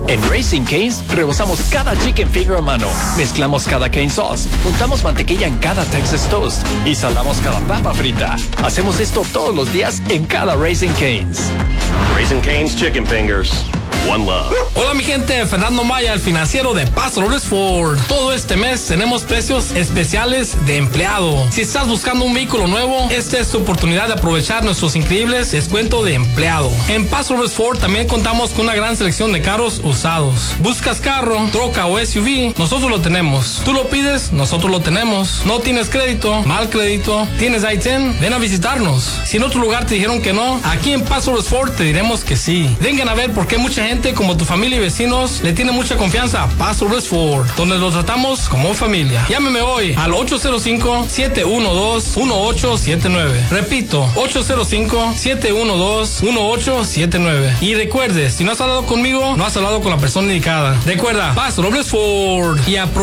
En Raising Cane's rebozamos cada chicken finger a mano, mezclamos cada cane sauce, untamos mantequilla en cada Texas Toast y salamos cada papa frita. Hacemos esto todos los días en cada Raising Cane's. Raising Cane's Chicken Fingers. One love. Hola mi gente, Fernando Maya, el financiero de Paso Robles Ford. Todo este mes tenemos precios especiales de empleado. Si estás buscando un vehículo nuevo, esta es tu oportunidad de aprovechar nuestros increíbles descuentos de empleado. En Paso Robles Ford también contamos con una gran selección de carros usados. ¿Buscas carro, troca o SUV? Nosotros lo tenemos. ¿Tú lo pides? Nosotros lo tenemos. ¿No tienes crédito? ¿Mal crédito? ¿Tienes I-10? Ven a visitarnos. Si en otro lugar te dijeron que no, aquí en Paso Robles Ford te diremos que sí. Vengan a ver por qué mucha gente como tu familia y vecinos le tiene mucha confianza a Paso Robles Ford, donde los tratamos como familia. Llámeme hoy al 805-712-1879. Repito, 805-712-1879. Y recuerde, si no has hablado conmigo, no has hablado con la persona indicada. Recuerda, Paso Robles Ford. Y